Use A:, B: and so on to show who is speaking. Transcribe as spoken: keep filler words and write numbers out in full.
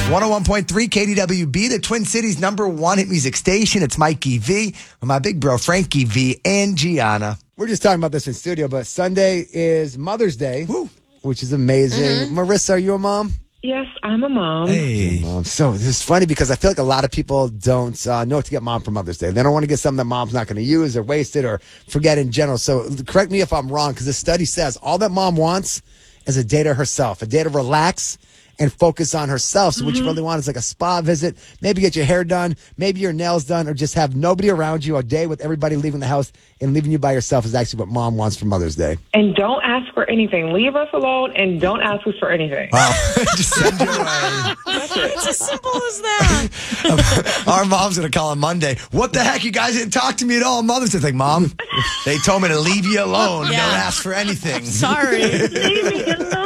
A: one oh one point three K D W B, the Twin Cities number one hit music station. It's Mikey V with my big bro Frankie V and Gianna.
B: We're just talking about this in studio, but Sunday is Mother's Day,
A: Woo.
B: which is amazing.
C: Mm-hmm.
B: Marissa, are you a mom?
D: Yes, I'm a mom.
A: Hey.
B: Mom. So this is funny because I feel like a lot of people don't uh, know what to get mom for Mother's Day. They don't want to get something that mom's not going to use or waste it or forget in general. So correct me if I'm wrong, because this study says all that mom wants is a day to herself, a day to relax and focus on herself. So mm-hmm. what you really want is like a spa visit, maybe get your hair done, maybe your nails done, or just have nobody around you. A day with everybody leaving the house and leaving you by yourself is actually what mom wants for Mother's Day.
D: And don't ask for anything. Leave us alone and don't ask us for anything.
A: Wow. Just send you away.
D: That's it.
C: It's as simple as that.
A: Our mom's going to call on Monday. What the heck? You guys didn't talk to me at all on Mother's Day. It's like, Mom, they told me to leave you alone.
C: Yeah.
A: Don't ask for anything.
C: Sorry.
D: Leave me alone.